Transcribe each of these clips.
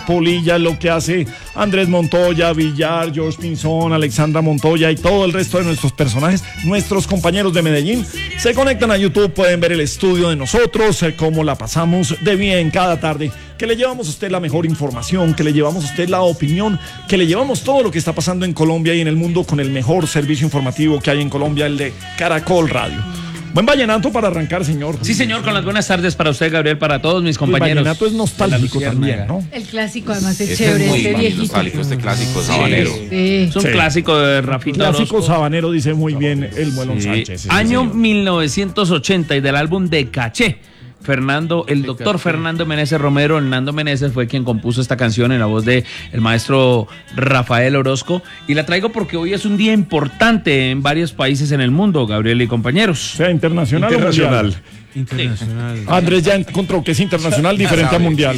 Polilla, lo que hace Andrés Montoya, Villar, George Pinzón, Alexandra Montoya y todo el resto de nuestros personajes, nuestros compañeros de Medellín, se conectan a YouTube, pueden ver el estudio de nosotros, cómo la pasamos de bien cada tarde, que le llevamos a usted la mejor información, que le llevamos a usted la opinión, que le llevamos todo lo que está pasando en Colombia y en el mundo con el mejor servicio informativo que hay en Colombia, el de Caracol Radio. Buen vallenato para arrancar, señor. Sí, señor, con las buenas tardes para usted, Gabriel, para todos mis compañeros. El vallenato es nostálgico también, ¿no? El clásico, además, es chévere, este viejito. Nostálgico, este clásico sabanero. Sí. Es un clásico de Rafita Orozco. Clásico sabanero, dice muy bien el Muelón Sánchez. Año 1980 y del álbum de Caché. El doctor Fernando Meneses Romero, Hernando Meneses, fue quien compuso esta canción en la voz de el maestro Rafael Orozco, y la traigo porque hoy es un día importante en varios países en el mundo, Gabriel y compañeros. O sea, internacional. Internacional. Andrés ya encontró que es internacional diferente a mundial.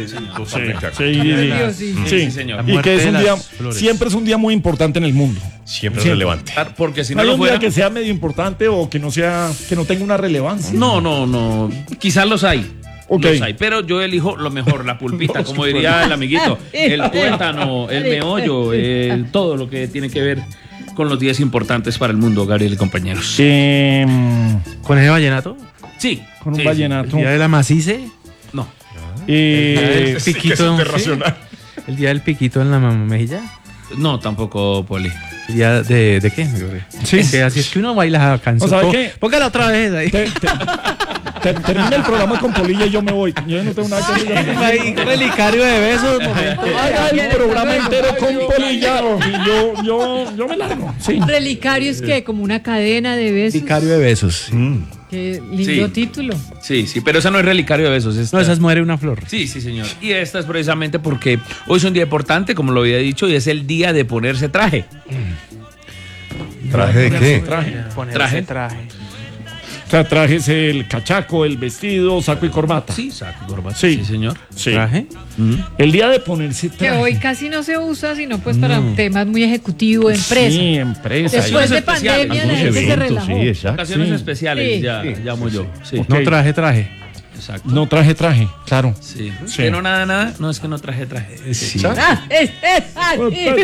Sí, señor. Y que es un día, siempre es un día muy importante en el mundo. Siempre relevante. Porque si no hay lo un fuera, día que sea medio importante o que no tenga una relevancia. No. Quizás los hay. Okay. Los hay, pero yo elijo lo mejor, la pulpita, como diría el amiguito, el tuétano, el meollo, todo lo que tiene que ver con los días importantes para el mundo, Gabriel y compañeros. ¿Con ese vallenato? Sí. Con un vallenato. ¿El día de la macice? No. El piquito. Sí, ¿El día del piquito en la mejilla? No, tampoco, Poli. ¿El día de qué? Sí. Que así es que uno baila esa canción. ¿Sabes qué? Póngala otra vez ahí. Termina el programa con Polilla y yo me voy. Yo no tengo nada que decir. Relicario de besos. Haga el programa entero con Polilla y yo me largo. Sí. Relicario es que como una cadena de besos. Relicario de besos. Qué lindo Sí. título. Sí, pero esa no es relicario de besos. No, esa es muere una flor. Sí, señor. Y esta es precisamente porque hoy es un día importante, como lo había dicho, y es el día de ponerse traje. ¿Traje de qué? Traje. O sea, trajes el cachaco, el vestido, saco y corbata. Sí, saco y corbata. Sí. Sí, señor. Sí. ¿Traje? El día de ponerse Que traje. hoy casi no se usa, sino pues para temas muy ejecutivos, empresa. Sí, empresa. Después de especiales, pandemia la algunos gente se eventos, relajó. sí, exacto. Ocasiones Sí. especiales, Sí. ya llamo yo. Sí. Ok. No traje. Exacto. No traje, claro. Sí. Sí. ¿Que no nada? No, es que no traje. Sí. Ah, es así.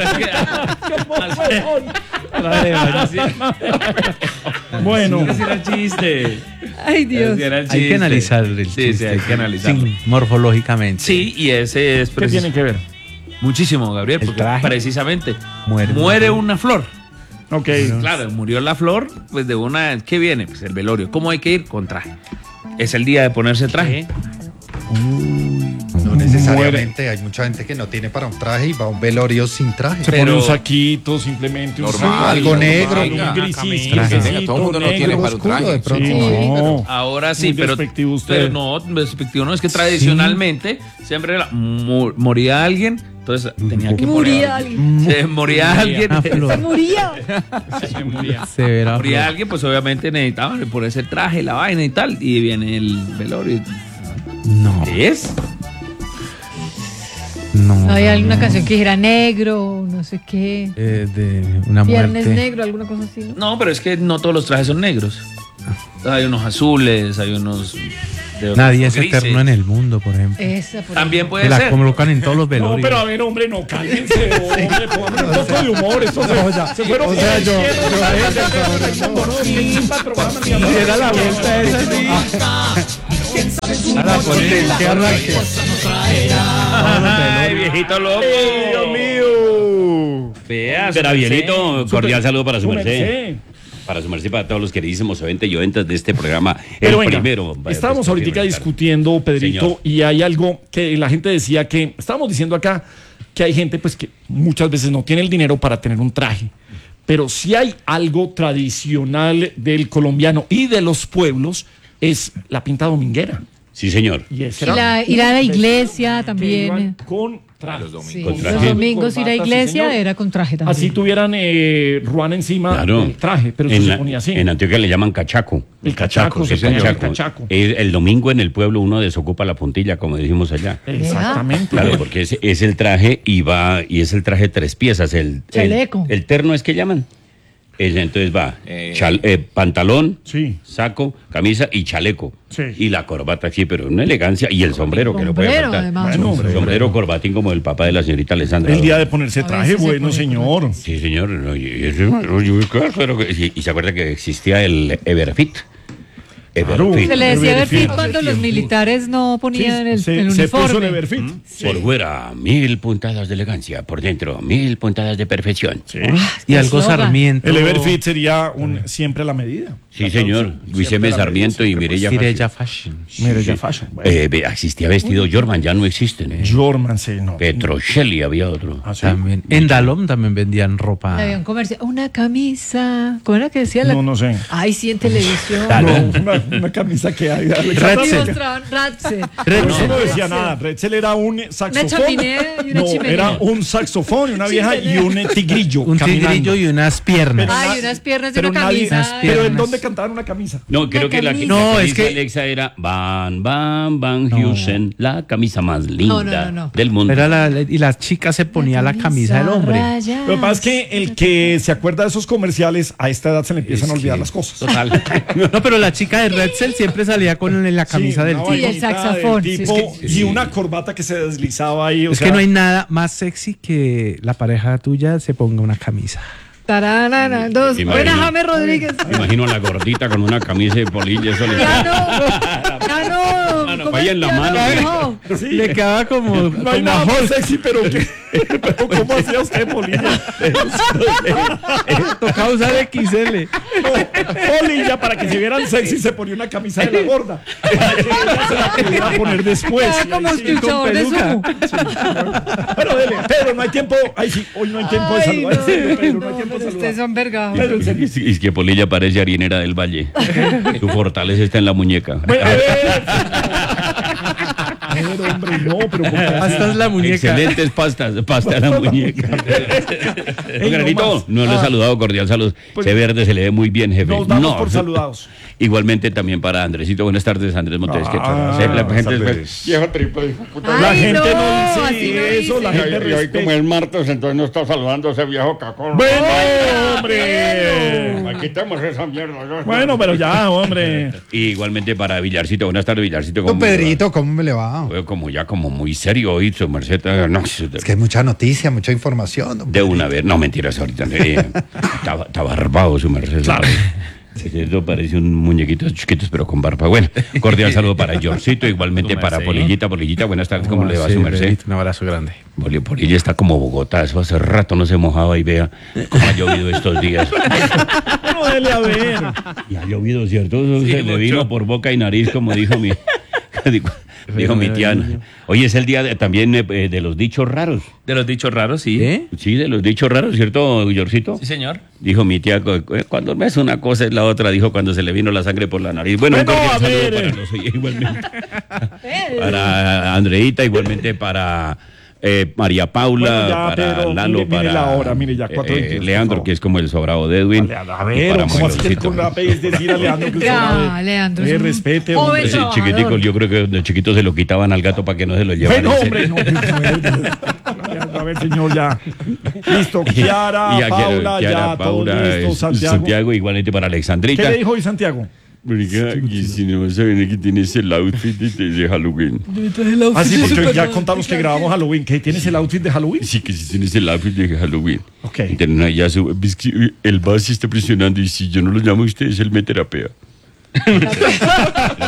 Bueno, Ese era el chiste. Ay, Dios. Ese era el Hay que chiste. analizar el chiste. Sí, hay que analizarlo. Sí, morfológicamente. Sí, y ese es ¿qué tiene que ver? muchísimo, Gabriel, El porque traje. precisamente Muere una flor. Ok. Claro, murió la flor, pues de una, ¿qué viene? Pues el velorio. ¿Cómo hay que ir? Con traje. Es el día de ponerse traje. No necesariamente, hay mucha gente que no tiene para un traje y va a un velorio sin traje. Se pone un saquito, simplemente. Normal, algo negro, normal, un grisito, camisa. Todo el mundo no tiene para un traje. de pronto. Sí, no. Ahora sí, Muy pero despectivo usted. pero no, despectivo no, es que tradicionalmente siempre moría alguien, entonces tenía que Moría alguien. Se moría alguien. Una flor. Se moría. Severa Moría flor. alguien, pues obviamente necesitaban ponerse el traje, la vaina y tal, y viene el velorio. No. ¿Es? No hay alguna canción que dijera negro, no sé qué. De una Viernes muerte. negro, alguna cosa así, ¿no? No, pero es que no todos los trajes son negros. Hay unos azules, hay unos de Nadie es grises. eterno en el mundo, por ejemplo. Esa, por También ejemplo. puede Que la ser. colocan en todos los No, velorios. pero a ver, hombre, no, cállense, hombre, pongan un poco de humor, esto se fueron. o sea, yo- Era la vuelta esa, sí. Ay, viejito loco. Dios mío. Vea, Gabrielito, cordial saludo para su Su merced. merced. Para su merced y para todos los queridísimos oyentes y oyentas de este programa. Pero el venga, primero. estábamos ahorita discutiendo, Pedrito, Señor. y hay algo que la gente decía que, estábamos diciendo acá que hay gente pues que muchas veces no tiene el dinero para tener un traje, pero si hay algo tradicional del colombiano y de los pueblos es la pinta dominguera. Sí, señor. Y ese Y era ir a la iglesia que también. iban con traje. Sí, Con los traje. domingos ir a Corbata, sí, iglesia señor. era con traje también. Así tuvieran Ruan encima Claro. del traje, pero en, se ponía así. en Antioquia le llaman cachaco. El cachaco, sí, se ponía el cachaco. cachaco. El domingo en el pueblo uno desocupa la puntilla, como decimos allá. Exactamente. Claro, porque es el traje y es el traje tres piezas. El Chaleco. el terno es que llaman. Entonces va pantalón, Sí. saco, camisa y chaleco. Sí. Y la corbata, sí, pero una elegancia. Y el sombrero, que no puede Sombrero, faltar. además. Bueno, Sombrero, corbatín como el papá de la señorita Alessandra. El día de ponerse traje, veces se bueno, pone señor. Sí, señor. No, y se acuerda que existía el Everfit. Claro. Se le decía Everfit. Everfit cuando los militares no ponían el se uniforme. puso el Everfit. Por fuera, 1000 puntadas de elegancia. Por dentro, 1000 puntadas de perfección. Sí. Y algo eslogan. Sarmiento. El Everfit sería siempre a la medida. Sí, señor. Luis M. Sarmiento y Mireya Mireya Fashion. Mire, ya fashion. Bueno. existía vestido Jorman, ya no existen. Jorman, sí, no. Petrocelli había otro. ¿Ah, sí? También. En Dalom también vendían ropa. Había un comercial, una camisa. ¿Cómo era que decía? No sé. Ay, sí, en televisión. No, una camisa que hay. Y Ratzel. mostraban Ratzel. Pero eso no Ratzel. decía nada. Retzel era un saxofón. chaminé y una no, chimenea. era un saxofón, una vieja y Chimenea. un tigrillo. Un caminando. tigrillo y unas piernas. Pero Ay, unas piernas y pero una nadie- camisa. Pero ¿en piernas. dónde cantaban una camisa? No, creo que la camisa. No, camisa es que- Alexa era Van Heusen, la camisa más linda no. del mundo. Y la chica se ponía la camisa del hombre. rayas. Lo que pasa es que el que se acuerda de esos comerciales, a esta edad se le empiezan a olvidar las cosas. Total. No, pero la chica de Redcell siempre salía con la camisa del una tipo. Sí, el vainita saxofón, del sí, tipo, es y una corbata que se deslizaba ahí. O Es sea, que no hay nada más sexy que la pareja tuya se ponga una camisa. Tararara, dos. Imagino- Buena, James Rodríguez. Me imagino a la gordita con una camisa de polilla. Eso le Ya no. Mano, ¿Cómo vaya en la es que mano, lo güey. dejó? sí, Le quedaba como, no hay como nada a más Hulk. sexy, pero pero ¿cómo hacía usted, Polilla? Tocaba usar XL. Polilla, para que se vieran sexy, se ponía una camisa de la gorda. Para que ella se la pudiera poner después. Era Y como ahí sí. escuchador de peluca. sumo. Pero dele, Pedro, no hay tiempo. Ay, sí, hoy no hay tiempo de Ay, saludar. En serio, Pedro, no hay no, tiempo de pero saludar. ustedes son vergados. Pedro, en serio. Es que Polilla parece harinera del valle. Su fortaleza está en la muñeca. Pedro, hombre, no, pero ¿cómo Hasta es la muñeca. Excelentes pasta a la muñeca. Ey, Granito, no más. no le he saludado, cordial saludos. Pues- Ese verde se le ve muy bien, jefe. Nos damos No. por saludados. Igualmente también para Andresito. Buenas tardes, Andrés Montes. ¿Qué tal? Ah, La buenas gente tardes. viejo triple, hijo de puta. La Ay, gente no así dice no eso, la dice. gente Y hoy como respeta. es martes, entonces no está saludando a ese viejo cacón. Bueno, hombre. Quitemos esa mierda. Bueno, pero ya, hombre. Y igualmente para Villarcito. Buenas tardes, Villarcito. Don Pedrito, ¿cómo me le va? Veo como ya como muy serio hoy, su merced. No, Es que hay mucha noticia, mucha información. don de Pedrito. una vez. No, mentiras ahorita. Está barbado su merced. Claro. Esto parece un muñequito chiquito, pero con barba. Bueno, cordial saludo para Georgito, igualmente Su para merced. Polillita. Polillita, buenas tardes, ¿cómo le va Sí, su merced? Pedrito, un abrazo grande. Polilla está como Bogotá, eso hace rato no se mojaba y vea cómo ha llovido estos días. No, dele a ver. Y ha llovido, ¿cierto? Eso Sí, se le mucho. vino por boca y nariz, como dijo mi, dijo mi tía. Hoy es el día también de los dichos raros. De los dichos raros, sí. ¿Eh? Sí, de los dichos raros, ¿cierto, Georgito? Sí, señor. Dijo mi tía, cuando no es una cosa es la otra, dijo cuando se le vino la sangre por la nariz. Bueno, un Bueno, cordial a saludo ver. para los igualmente. Para Andreita, igualmente para María Paula, Bueno, ya, para Pedro, Lalo, mire para la hora, mire, ya 4:22, por Leandro, favor. que es como el sobrado de Edwin. A y ver, para ¿cómo así que Moiloncito. con la es decir a Leandro que Ya, Leandro es un respete, joven hombre. Ese trabajador. chiquitico, yo creo que de chiquito se lo quitaban al gato para que no se lo llevaran. Bueno, en serio. hombre, no. A ver, señor, ya. Listo, Kiara, Y a Paula, Kiara, ya, Paula, todo listo, Santiago. igualmente para ¿Qué Alexandrita. le dijo hoy Santiago? Marica, y si no saben que tienes el outfit de Halloween. Ah, sí, porque ya contamos que grabamos Halloween. ¿Qué tienes el outfit de Halloween? Sí, que si tienes el outfit de Halloween. Ok. Entonces, ya es que el bus está presionando y si yo no lo llamo a ustedes, él me terapea.